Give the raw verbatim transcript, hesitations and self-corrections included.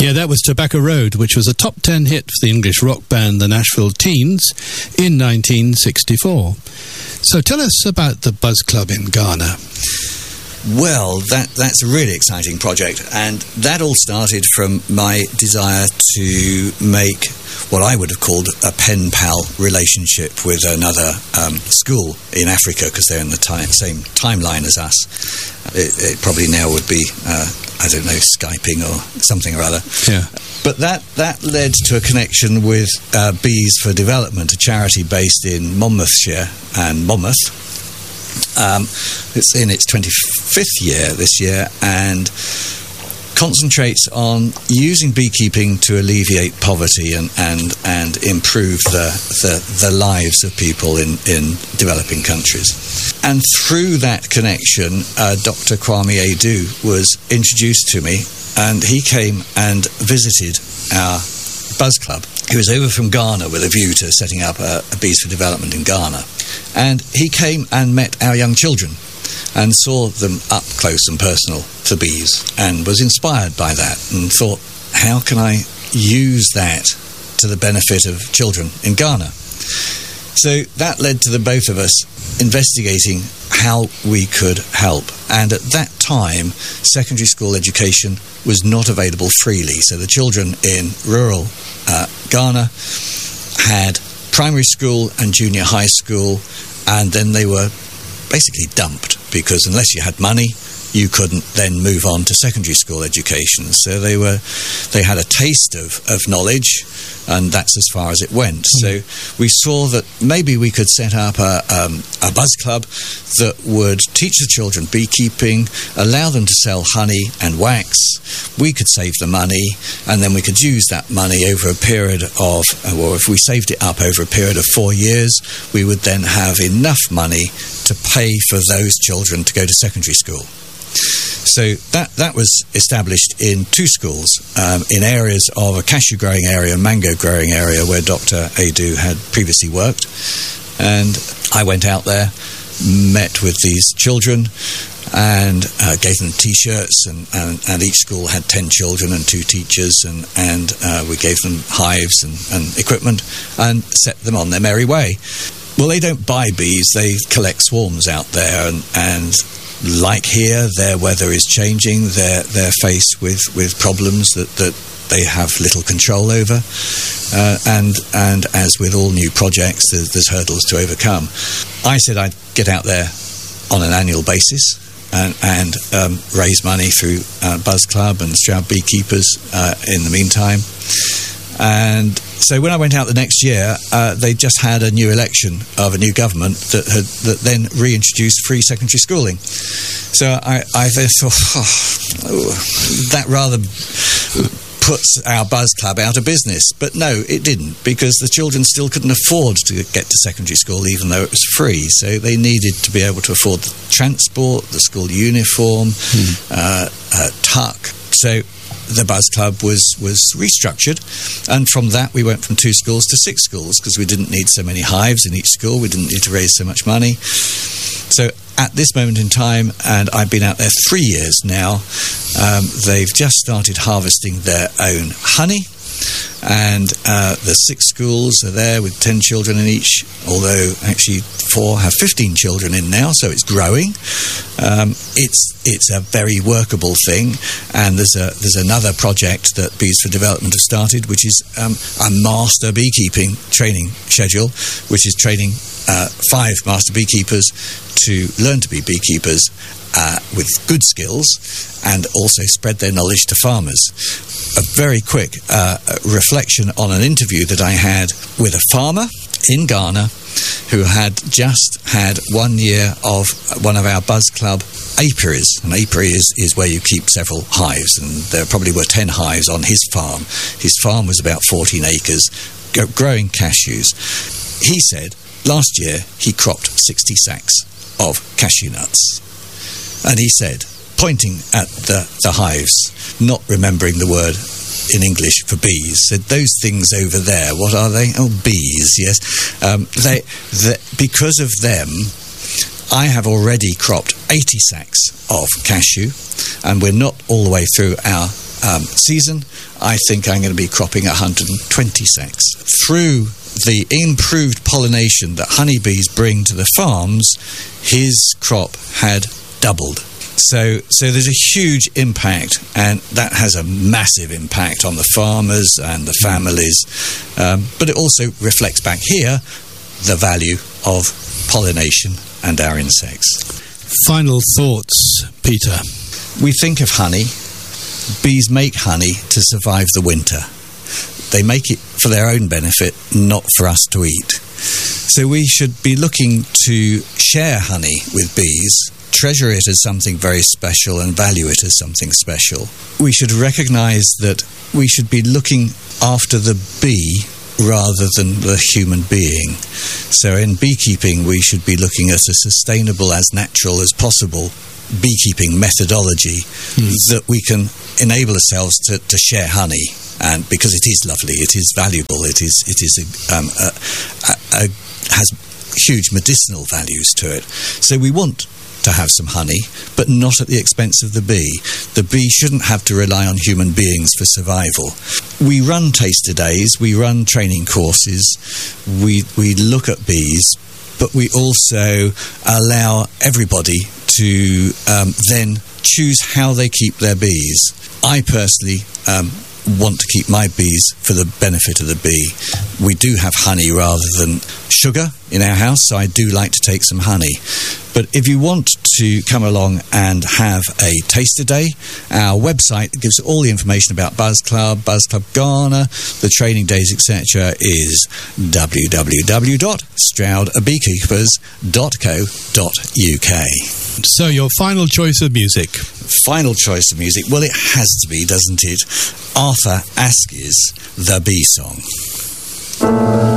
Yeah, that was Tobacco Road, which was a top ten hit for the English rock band the Nashville Teens in nineteen sixty-four. So tell us about the Buzz Club in Ghana. Well, that that's a really exciting project, and that all started from my desire to make what I would have called a pen-pal relationship with another um, school in Africa, because they're in the time, same timeline as us. It, it probably now would be, uh, I don't know, Skyping or something or other. Yeah. But that, that led to a connection with uh, Bees for Development, a charity based in Monmouthshire and Monmouth. Um, it's in its twenty-fifth year this year, and concentrates on using beekeeping to alleviate poverty and, and, and improve the, the, the lives of people in, in developing countries. And through that connection, uh, Doctor Kwame Adu was introduced to me, and he came and visited our Buzz Club. He was over from Ghana with a view to setting up a, a Bees for Development in Ghana. And he came and met our young children and saw them up close and personal to bees, and was inspired by that and thought, how can I use that to the benefit of children in Ghana? So that led to the both of us investigating how we could help. And at that time, secondary school education was not available freely. So the children in rural uh, Ghana had primary school and junior high school, and then they were basically dumped, because unless you had money, you couldn't then move on to secondary school education. So they were, they had a taste of, of knowledge, and that's as far as it went. Mm. So we saw that maybe we could set up a, um, a buzz club that would teach the children beekeeping, allow them to sell honey and wax. We could save the money, and then we could use that money over a period of, or if we saved it up over a period of four years, we would then have enough money to pay for those children to go to secondary school. So that that was established in two schools, um, in areas of a cashew growing area and mango growing area where Doctor Adu had previously worked. And I went out there, met with these children, and uh, gave them T-shirts, and, and, and each school had ten children and two teachers, and, and uh, we gave them hives and, and equipment and set them on their merry way. Well, they don't buy bees, they collect swarms out there, and, and like here, their weather is changing, they're, they're faced with, with problems that, that they have little control over, uh, and, and as with all new projects, there's, there's hurdles to overcome. I said I'd get out there on an annual basis and, and um, raise money through uh, Buzz Club and Stroud Beekeepers uh, in the meantime. And so when I went out the next year, uh, they just had a new election of a new government that had that then reintroduced free secondary schooling. So I, I then thought, oh, that rather puts our Buzz Club out of business. But no, it didn't, because the children still couldn't afford to get to secondary school, even though it was free. So they needed to be able to afford the transport, the school uniform, hmm. uh, uh, tuck. So the Buzz Club was, was restructured, and from that we went from two schools to six schools, because we didn't need so many hives in each school, we didn't need to raise so much money. So at this moment in time, and I've been out there three years now, um, they've just started harvesting their own honey, and uh, the six schools are there with ten children in each, although actually four have fifteen children in now, so it's growing. Um, it's it's a very workable thing, and there's a there's another project that Bees for Development have started, which is um, a master beekeeping training schedule, which is training uh, five master beekeepers to learn to be beekeepers uh, with good skills, and also spread their knowledge to farmers. A very quick uh, reflection on an interview that I had with a farmer in Ghana who had just had one year of one of our Buzz Club apiaries. An apiary is, is where you keep several hives, and there probably were ten hives on his farm. His farm was about fourteen acres, go, growing cashews. He said last year he cropped sixty sacks of cashew nuts. And he said, pointing at the, the hives, not remembering the word in English for bees, said, those things over there, what are they? Oh, bees, yes. Um, they, they, because of them, I have already cropped eighty sacks of cashew, and we're not all the way through our um, season, I think I'm going to be cropping one hundred twenty sacks. Through the improved pollination that honeybees bring to the farms, his crop had doubled. So, so there's a huge impact, and that has a massive impact on the farmers and the families. Um, but it also reflects back here the value of pollination and our insects. Final thoughts, Peter. We think of honey. Bees make honey to survive the winter. They make it for their own benefit, not for us to eat. So we should be looking to share honey with bees, treasure it as something very special and value it as something special. We should recognise that we should be looking after the bee rather than the human being. So in beekeeping, we should be looking at a sustainable, as natural as possible beekeeping methodology mm. that we can enable ourselves to, to share honey. And because it is lovely, it is valuable, it is it is a, um, a, a, a, has huge medicinal values to it. So we want to have some honey, but not at the expense of the bee. The bee shouldn't have to rely on human beings for survival. We run taster days, we run training courses, we we look at bees, but we also allow everybody to um, then choose how they keep their bees. I personally um, want to keep my bees for the benefit of the bee. We do have honey rather than sugar in our house, so I do like to take some honey. But if you want to come along and have a taster day, our website gives all the information about Buzz Club, Buzz Club Ghana, the training days, et cetera is w w w dot stroud beekeepers dot co dot u k. So your final choice of music? Final choice of music? Well, it has to be, doesn't it? Arthur Askey's The Bee Song.